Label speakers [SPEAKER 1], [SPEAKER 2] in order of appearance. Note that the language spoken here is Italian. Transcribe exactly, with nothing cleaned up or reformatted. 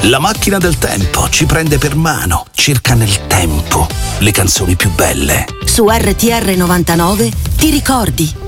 [SPEAKER 1] La macchina del tempo ci prende per mano, cerca nel tempo le canzoni più belle.
[SPEAKER 2] Su R T R novantanove ti ricordi